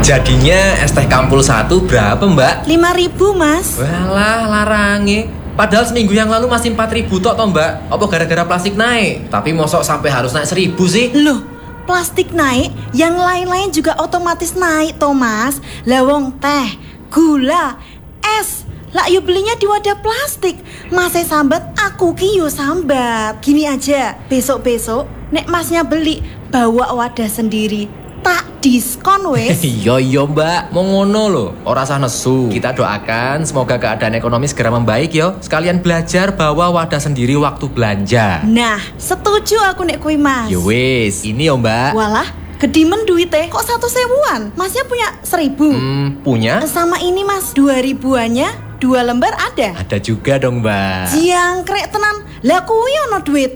Jadinya es teh Kampul 1 berapa mbak? 5.000 mas. Walah larange. Padahal seminggu yang lalu masih 4.000 tok toh mbak. Apa gara-gara plastik naik? Tapi mosok sampai harus naik 1.000 sih? Loh, plastik naik, yang lain-lain juga otomatis naik toh mas. Lawang teh, gula, es, lah yuk belinya di wadah plastik. Masnya sambat, aku ki yo sambat. Gini aja, besok-besok nek masnya beli, bawa wadah sendiri, tak diskon wes. Iya mbak, mau ngono loh. Ora sah nesu. Kita doakan semoga keadaan ekonomi segera membaik yo. Sekalian belajar bawa wadah sendiri waktu belanja. Nah, setuju aku nek kui mas. Yo wis, ini yo mbak. Walah, gedimen duitnya kok 1.000-an. Masnya punya 1.000? Punya? Sama ini mas, 2.000-annya 2 lembar ada? Ada juga dong mbak. Jangkrik tenan. Lah kuwi ono duit.